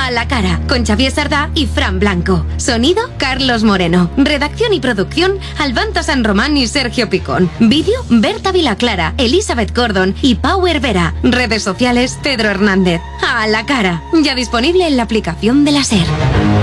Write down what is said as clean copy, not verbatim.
A la cara, con Xavier Sardá y Fran Blanco. Sonido, Carlos Moreno. Redacción y producción, Albanto San Román y Sergio Picón. Vídeo, Berta Vilaclara, Elizabeth Gordon y Power Vera. Redes sociales, Pedro Hernández. A la cara, ya disponible en la aplicación de la SER.